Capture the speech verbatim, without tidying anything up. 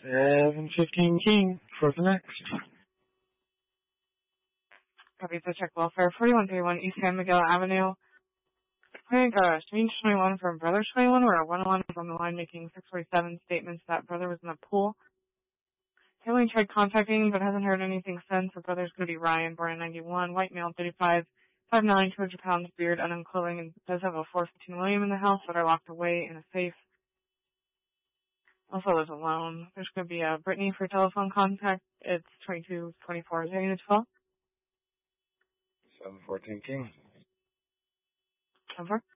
seven fifteen King for the next. Copy to check welfare. forty-one thirty-one East San Miguel Avenue. I think uh, Sheen twenty-one from Brother twenty-one, where a one oh one was on the line making six forty-seven statements that Brother was in the pool. Family tried contacting, but hasn't heard anything since. The Brother's going to be Ryan, born in ninety-one, white male, thirty-five, five nine, two hundred pounds, beard, unknown clothing, and does have a four fifteen William in the house that are locked away in a safe. Also lives alone. There's going to be a Brittany for telephone contact. It's twenty-two twenty-four, zero to twelve. seven fourteen King. Over.